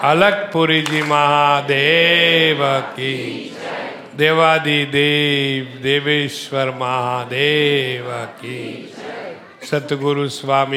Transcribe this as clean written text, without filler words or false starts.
अलकपुरी जी महादेव की, देवादिदेव देवेश्वर महादेव की, सतगुरु स्वामी